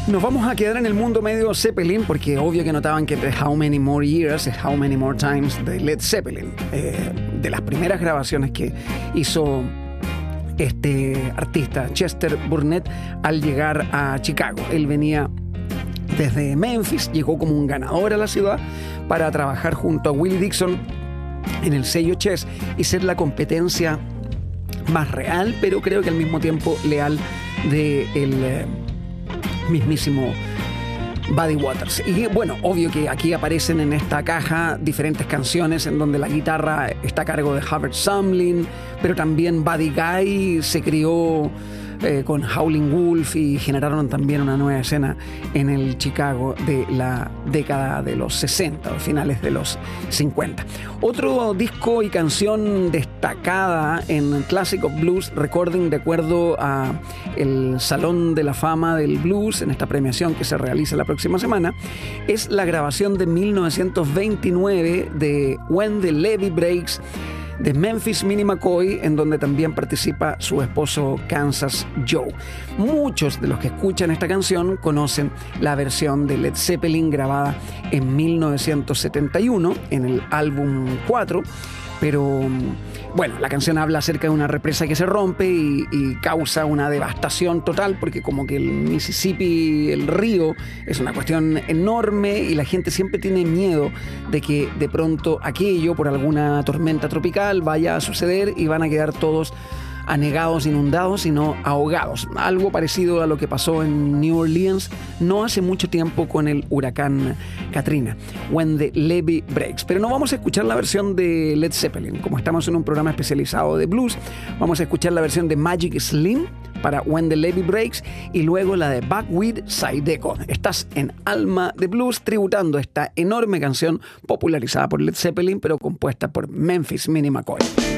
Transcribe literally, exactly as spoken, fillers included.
Nos vamos a quedar en el mundo medio Zeppelin, porque obvio que notaban que How Many More Years es How Many More Times de Led Zeppelin, eh, de las primeras grabaciones que hizo este artista Chester Burnett al llegar a Chicago. Él venía desde Memphis, llegó como un ganador a la ciudad para trabajar junto a Willie Dixon en el sello Chess y ser la competencia más real, pero creo que al mismo tiempo leal de el eh, mismísimo Buddy Waters. Y bueno, obvio que aquí aparecen en esta caja diferentes canciones en donde la guitarra está a cargo de Hubert Sumlin, pero también Buddy Guy se crió eh, con Howlin' Wolf y generaron también una nueva escena en el Chicago de la década de los sesenta o finales de los cincuenta. Otro disco y canción destacada en Classic of Blues Recording, de acuerdo a el Salón de la Fama del Blues, en esta premiación que se realiza la próxima semana, es la grabación de mil novecientos veintinueve de When the Levee Breaks de Memphis Minnie McCoy, en donde también participa su esposo Kansas Joe. Muchos de los que escuchan esta canción conocen la versión de Led Zeppelin grabada en mil novecientos setenta y uno en el álbum cuatro, pero bueno, la canción habla acerca de una represa que se rompe y, y causa una devastación total, porque como que el Mississippi, el río, es una cuestión enorme y la gente siempre tiene miedo de que de pronto aquello, por alguna tormenta tropical, vaya a suceder y van a quedar todos anegados, inundados y no ahogados. Algo parecido a lo que pasó en New Orleans no hace mucho tiempo con el huracán Katrina, When the Levee Breaks. Pero no vamos a escuchar la versión de Led Zeppelin. Como estamos en un programa especializado de blues, vamos a escuchar la versión de Magic Slim para When the Levee Breaks y luego la de Buckwheat Zydeco. Estás en Alma de Blues tributando esta enorme canción popularizada por Led Zeppelin, pero compuesta por Memphis Minnie McCoy.